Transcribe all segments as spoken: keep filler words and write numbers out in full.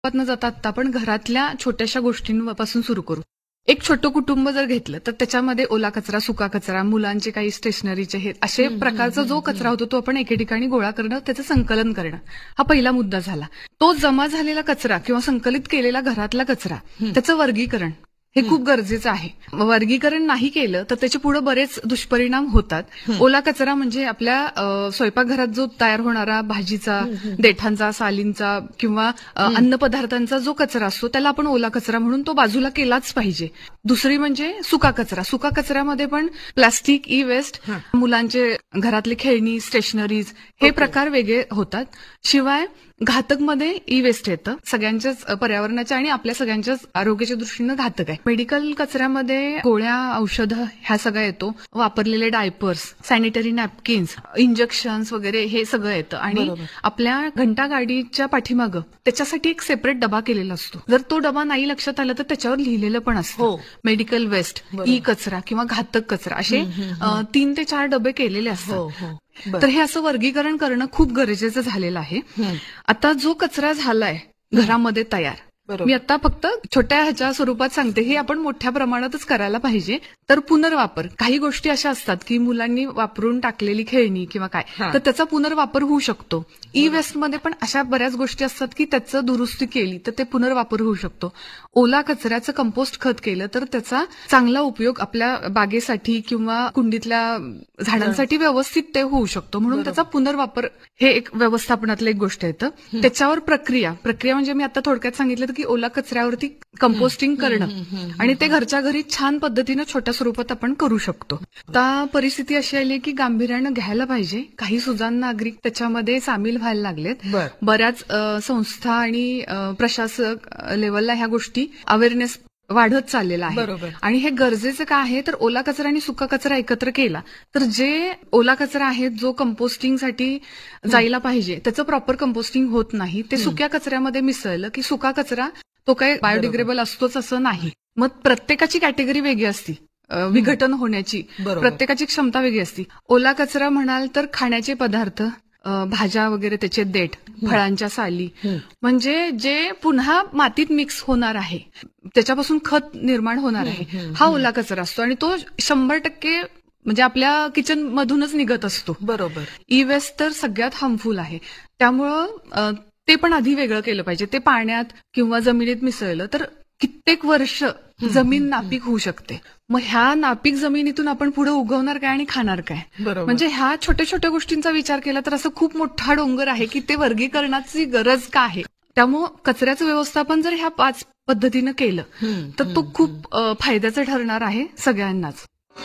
न जाता आता आपण घरातल्या छोट्याशा गोष्टींपासून सुरू करू. एक छोटं कुटुंब जर घेतलं तर त्याच्यामध्ये ओला कचरा, सुका कचरा, मुलांचे काही स्टेशनरीचे हे असे प्रकारचा जो कचरा होतो तो आपण एके ठिकाणी गोळा करणं, त्याचं संकलन करणं, हा पहिला मुद्दा झाला. तो जमा झालेला कचरा किंवा संकलित केलेला घरातला कचरा, त्याचं वर्गीकरण हे खूप गरजेचं आहे. वर्गीकरण नाही केलं तर त्याचे पुढे बरेच दुष्परिणाम होतात. ओला कचरा म्हणजे आपल्या स्वयंपाकघरात जो तयार होणारा भाजीचा, देठांचा, सालींचा किंवा अन्न पदार्थांचा जो कचरा असतो त्याला आपण ओला कचरा म्हणून तो बाजूला केलाच पाहिजे. दुसरी म्हणजे सुका कचरा. सुका कचऱ्यामध्ये पण प्लास्टिक, ई वेस्ट, मुलांचे घरातली खेळणी, स्टेशनरीज हे प्रकार वेगळे होतात. शिवाय घातकमध्ये ई वेस्ट येतं, सगळ्यांच्याच पर्यावरणाच्या आणि आपल्या सगळ्यांच्याच आरोग्याच्या दृष्टीनं घातक आहे. मेडिकल कचऱ्यामध्ये गोळ्या, औषधं ह्या सगळं येतो, वापरलेले डायपर्स, सॅनिटरी नॅपकिन्स, इंजेक्शन्स वगैरे हे सगळं येतं. आणि आपल्या घंटा गाडीच्या पाठीमागं त्याच्यासाठी एक सेपरेट डबा केलेला असतो. जर तो डबा नाही लक्षात आला तर त्याच्यावर लिहिलेलं पण असतं मेडिकल वेस्ट, ई कचरा किंवा घातक कचरा, असे तीन ते चार डबे केलेले असतात. तर हे असं वर्गीकरण करणं खूप गरजेचं झालेलं आहे. आता जो कचरा झालाय घरामध्ये तयार, मी आता फक्त छोट्या ह्याच्या स्वरूपात सांगते, हे आपण मोठ्या प्रमाणातच करायला पाहिजे. तर पुनर्वापर, काही गोष्टी अशा असतात की मुलांनी वापरून टाकलेली खेळणी किंवा काय, तर त्याचा पुनर्वापर होऊ शकतो. ई वेस्ट मध्ये पण अशा बऱ्याच गोष्टी असतात की त्याचं दुरुस्ती केली तर ते पुनर्वापर होऊ शकतो. ओला कचऱ्याचं कंपोस्ट खत केलं तर त्याचा चांगला उपयोग आपल्या बागेसाठी किंवा कुंडीतल्या झाडांसाठी व्यवस्थित ते होऊ शकतो. म्हणून त्याचा पुनर्वापर हे एक व्यवस्थापनातलं एक गोष्ट येतं. त्याच्यावर प्रक्रिया प्रक्रिया म्हणजे मी आता थोडक्यात सांगितलं की ओला कचऱ्यावरती कंपोस्टिंग करणं आणि ते घरच्या घरी छान पद्धतीनं छोट्या स्वरूपात आपण करू शकतो. आता परिस्थिती अशी आली की गांभीर्यानं घ्यायला पाहिजे. काही सुजाण नागरिक त्याच्यामध्ये सामील व्हायला लागलेत. बऱ्याच संस्था आणि प्रशासक लेवलला ह्या गोष्टी अवेअरनेस वाढत चाललेला आहे. आणि हे गरजेचं का आहे तर ओला कचरा आणि सुका कचरा एकत्र केला तर जे ओला कचरा आहे जो कंपोस्टिंगसाठी जायला पाहिजे त्याचं प्रॉपर कंपोस्टिंग होत नाही. ते सुक्या कचऱ्यामध्ये मिसळलं की सुका कचरा तो काही बायोडिग्रेडेबल असतोच असं नाही. मग प्रत्येकाची कॅटेगरी वेगळी असती विघटन होण्याची, प्रत्येकाची क्षमता वेगळी असती. ओला कचरा म्हणाल तर खाण्याचे पदार्थ, भाज्या वगैरे, त्याचे देठ, फळांच्या साली, म्हणजे जे पुन्हा मातीत मिक्स होणार आहे, त्याच्यापासून खत निर्माण होणार आहे, हा ओला कचरा असतो. आणि तो शंभर टक्के म्हणजे आपल्या किचन मधूनच निघत असतो. बरोबर. ई वेस्ट तर सगळ्यात हार्मफुल आहे. त्यामुळं ते पण आधी वेगळं केलं पाहिजे. ते पाण्यात किंवा जमिनीत मिसळलं तर कित्येक वर्ष जमीन नापीक होऊ शकते. मग ह्या नापीक जमिनीतून आपण पुढे उगवणार काय आणि खाणार काय? म्हणजे ह्या छोट्या छोट्या गोष्टींचा विचार केला तर असं खूप मोठा डोंगर आहे की ते वर्गीकरणाची गरज का आहे. त्यामुळं कचऱ्याचं व्यवस्थापन जर ह्या पाच पद्धतीनं केलं तर तो खूप फायद्याचं ठरणार आहे सगळ्यांनाच.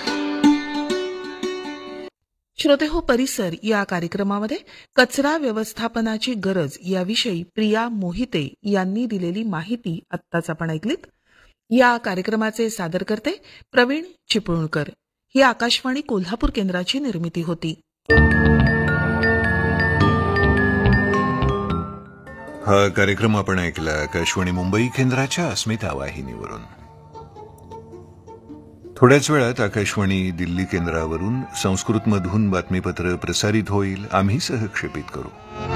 श्रोते हो, परिसर या कार्यक्रमामध्ये कचरा व्यवस्थापनाची गरज याविषयी प्रिया मोहिते यांनी दिलेली माहिती आत्ताच आपण ऐकलीत. या कार्यक्रमाचे सादरकर्ते प्रवीण चिपळूणकर. ही आकाशवाणी कोल्हापूर केंद्राची निर्मिती होती. हा कार्यक्रम आपण ऐकला आकाशवाणी मुंबई केंद्राच्या अस्मिता वाहिनीवरून. थोड्याच वेळात आकाशवाणी दिल्ली केंद्रावरून संस्कृतमधून बातमीपत्र प्रसारित होईल. आम्ही सहक्षेपित करू.